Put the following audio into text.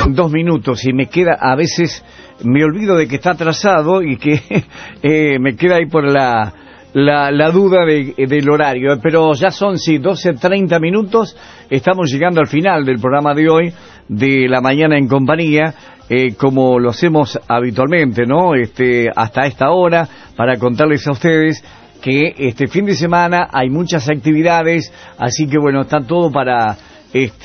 2 minutos y me queda, a veces me olvido de que está atrasado y que me queda ahí por la duda del horario, pero ya son, sí, 12:30 minutos, estamos llegando al final del programa de hoy, de La Mañana en Compañía, como lo hacemos habitualmente, ¿no? Hasta esta hora, para contarles a ustedes que este fin de semana hay muchas actividades, así que bueno, está todo para